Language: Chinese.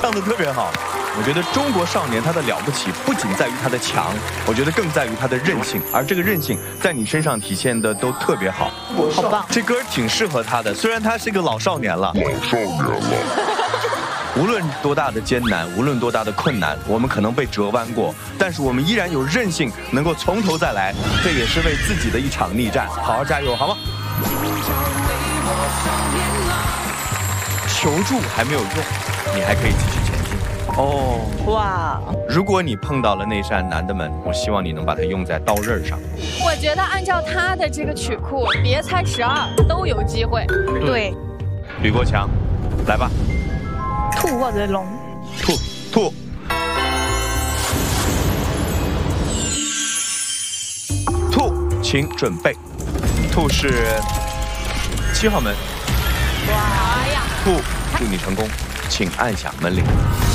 唱得特别好。我觉得中国少年他的了不起，不仅在于他的强，我觉得更在于他的韧性，而这个韧性在你身上体现的都特别好。 好棒！ 这歌挺适合他的，虽然他是个老少年了。无论多大的艰难，无论多大的困难，我们可能被折弯过，但是我们依然有韧性，能够从头再来。这也是为自己的一场逆战，好好加油，好吗？求助还没有用，你还可以继续前进。哦， 哇！ 如果你碰到了那扇难的门，我希望你能把它用在刀刃上。 我觉得按照他的这个曲库，别猜12都有机会。 对， 吕国强，来吧。 兔或者龙。 兔。兔，请准备。兔是7号门。 哇呀！ 兔，祝你成功，请按下门铃。